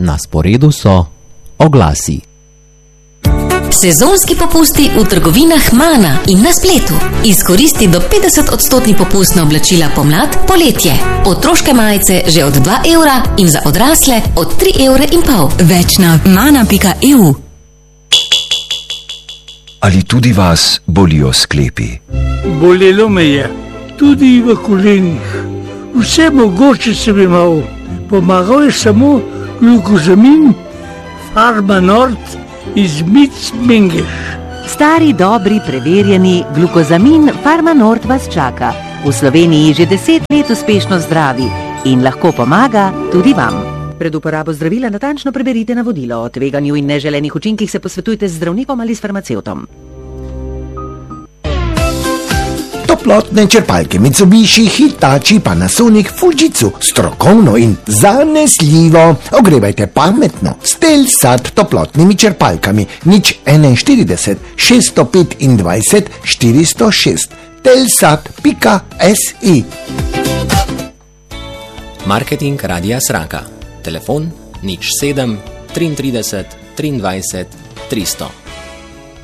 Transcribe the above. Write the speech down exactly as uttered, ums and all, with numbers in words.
Na sporedu so oglasi. Sezonski popusti v trgovinah Mana in na spletu. Izkoristi do petdeset odstotni popust na oblačila pomlad, poletje. Otroške majice že od dva evra in za odrasle od tri evre in pol. Več na mana pika e u. Ali tudi vas bolijo sklepi? Bolelo me je, tudi v kolenih. Vse mogoče sem imel. Pomagal je samo glukozamin, Farma Nord iz Mic-Mengeš. Stari, dobri, preverjeni glukozamin Farma Nord vas čaka. V Sloveniji že deset let uspešno zdravi in lahko pomaga tudi vam. Pred uporabo zdravila natančno preberite navodilo. O tveganju in neželenih učinkih se posvetujte z zdravnikom ali s farmacevtom. Toplotne črpalke Mitsubishi, Hitachi, Panasonic, Fujitsu, strokovno in zanesljivo. Ogrevajte pametno s Telsat toplotnimi črpalkami nič enainštirideset šeststo petindvajset štiristo šest. telsat pika si. Marketing Radia Sraka. Telefon nič sedem triintrideset triindvajset tristo.